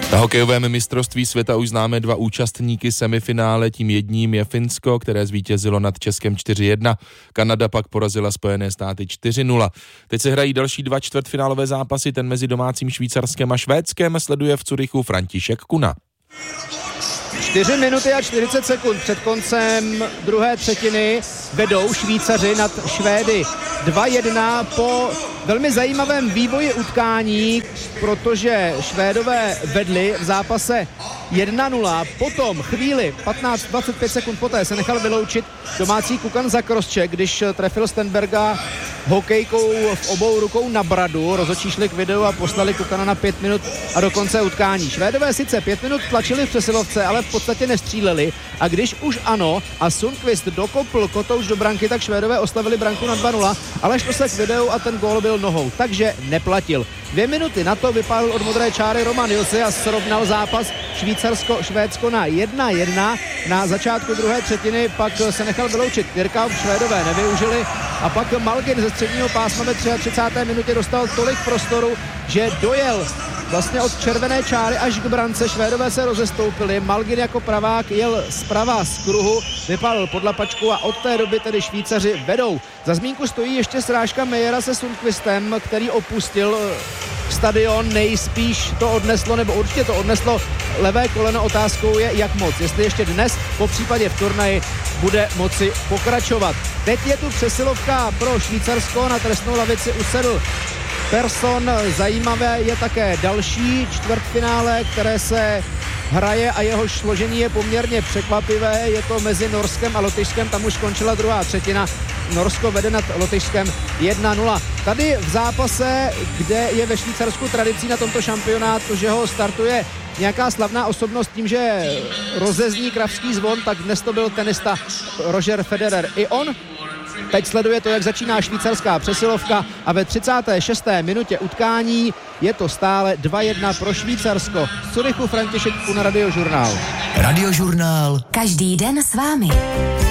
Na hokejovém mistrovství světa už známe 2 účastníky semifinále, tím jedním je Finsko, které zvítězilo nad Českem 4-1. Kanada pak porazila Spojené státy 4-0. Teď se hrají další 2 čtvrtfinálové zápasy, ten mezi domácím Švýcarskem a Švédskem sleduje v Curychu František Kuna. 4 minuty a 40 sekund před koncem druhé třetiny vedou Švýcaři nad Švédy 2-1 po velmi zajímavém vývoji utkání, protože Švédové vedli v zápase 1-0, potom chvíli 15-25 sekund poté se nechal vyloučit domácí Kukan Zakrošček, když trefil Stenberga hokejkou v obou rukou na bradu. Rozhodčí šli k videu a poslali Kukana na 5 minut a do konce utkání. Švédové sice 5 minut tlačili v přesilovce, ale v podstatě nestříleli, a když už ano a Sundqvist dokopl kotouč do branky, tak Švédové oslavili branku na 2-0, ale šlo se k videu a ten gól byl nohou, takže neplatil. 2 minuty na to vypálil od modré čáry Roman Ilse a srovnal zápas Švýcarsko-Švédsko na 1-1. Na začátku druhé třetiny pak se nechal vyloučit Kvirka, Švédové nevyužili a pak Malgin ze středního pásma ve 33. minutě dostal tolik prostoru, že dojel vlastně od červené čáry až k brance. Švédové se rozestoupili, Malgin jako pravák jel zprava z kruhu, vypálil pod lapačku a od té doby tedy Švýcaři vedou. Za zmínku stojí ještě srážka Mejera se Sundqvistem, který opustil stadion, nejspíš to odneslo, nebo určitě to odneslo levé koleno. Otázkou je, jak moc, jestli ještě dnes, po případě v turnaji, bude moci pokračovat. Teď je tu přesilovka pro Švýcarsko, na trestnou lavici usedl Persson. Zajímavé je také další čtvrtfinále, které se hraje a jeho složení je poměrně překvapivé. Je to mezi Norskem a Lotyšskem, tam už skončila druhá třetina. Norsko vede nad Lotyšskem 1-0. Tady v zápase, kde je ve Švýcarsku tradicí na tomto šampionátu, že ho startuje nějaká slavná osobnost tím, že rozezní kravský zvon, tak dnes to byl tenista Roger Federer. I on teď sleduje to, jak začíná švýcarská přesilovka a ve 36. minutě utkání je to stále 2-1 pro Švýcarsko. Z Curychu František Kuna, Radiožurnál. Radiožurnál. Každý den s vámi.